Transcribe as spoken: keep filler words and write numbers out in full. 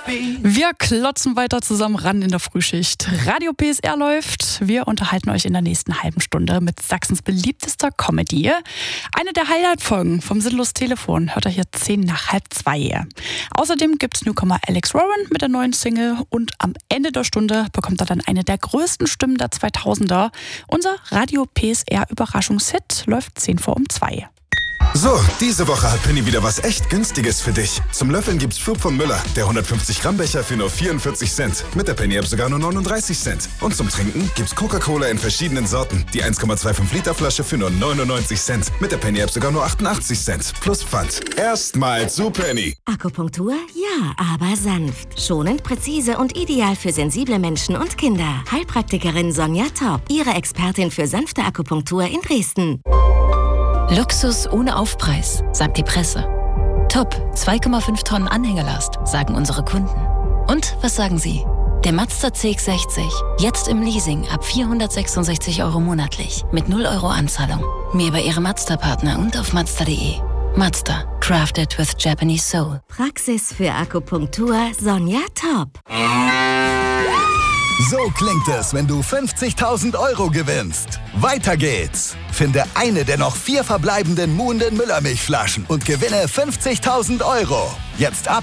Wir klotzen weiter zusammen ran in der Frühschicht. Radio P S R läuft. Wir unterhalten euch in der nächsten halben Stunde mit Sachsens beliebtester Comedy. Eine der Highlight-Folgen vom Sinnlos Telefon hört ihr hier zehn nach halb zwei. Außerdem gibt's Newcomer Alex Warren mit der neuen Single und am Ende der Stunde bekommt er dann eine der größten Stimmen der zweitausender. Unser Radio P S R Überraschungshit läuft zehn vor um zwei. So, diese Woche hat Penny wieder was echt Günstiges für dich. Zum Löffeln gibt's Flug von Müller, der hundertfünfzig Gramm Becher für nur vierundvierzig Cent. Mit der Penny App sogar nur neununddreißig Cent. Und zum Trinken gibt's Coca-Cola in verschiedenen Sorten. Die eins Komma fünfundzwanzig Liter Flasche für nur neunundneunzig Cent. Mit der Penny App sogar nur achtundachtzig Cent. Plus Pfand. Erstmal zu Penny. Akupunktur? Ja, aber sanft. Schonend, präzise und ideal für sensible Menschen und Kinder. Heilpraktikerin Sonja Top. Ihre Expertin für sanfte Akupunktur in Dresden. Luxus ohne Aufpreis, sagt die Presse. Top, zwei Komma fünf Tonnen Anhängelast, sagen unsere Kunden. Und was sagen Sie? Der Mazda C X sechzig, jetzt im Leasing ab vierhundertsechsundsechzig Euro monatlich, mit null Euro Anzahlung. Mehr bei Ihrem Mazda-Partner und auf mazda punkt de. Mazda, crafted with Japanese soul. Praxis für Akupunktur Sonja Top. So klingt es, wenn du fünfzigtausend Euro gewinnst. Weiter geht's. Finde eine der noch vier verbleibenden Muhnden Müllermilchflaschen und gewinne fünfzigtausend Euro. Jetzt ab